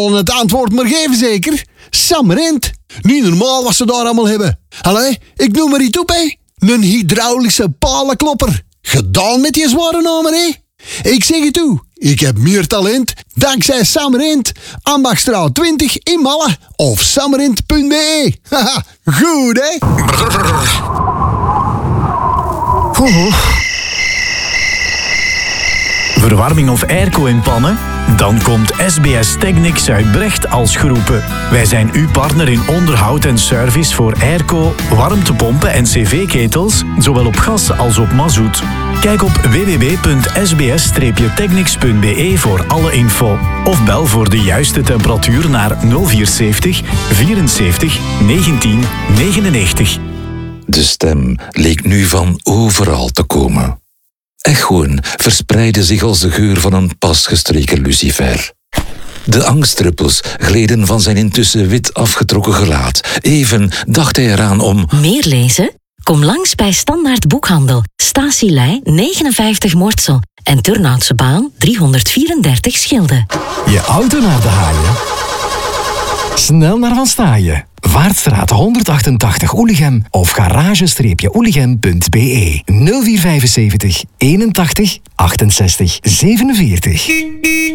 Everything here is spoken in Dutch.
Het antwoord maar geven zeker. Samarent. Niet normaal wat ze daar allemaal hebben. Allee, ik noem maar iets op, hè. Een hydraulische palenklopper. Gedaan met die zware namen, hè. Ik zeg het toe. Ik heb meer talent dankzij Samarent. Ambachtstraat 20 in Malle. Of samarent.be. Haha, goed, hè. Verwarming of airco in pannen? Dan komt SBS Technic Zuidbrecht als geroepen. Wij zijn uw partner in onderhoud en service voor airco, warmtepompen en cv-ketels, zowel op gas als op mazout. Kijk op www.sbs-technics.be voor alle info. Of bel voor de juiste temperatuur naar 0470 74 19 99. De stem leek nu van overal te komen. Echoen verspreidde zich als de geur van een pas gestreken lucifer. De angstdruppels gleden van zijn intussen wit afgetrokken gelaat. Even dacht hij eraan om... Meer lezen? Kom langs bij Standaard Boekhandel. Statielei 59 Mortsel. En Turnhoutse Baan 334 Schilde. Je auto naar de haaien? Snel naar Van Staaien. Vaartstraat 188 Oelichem of garage-oelichem.be 0475 81 68 47.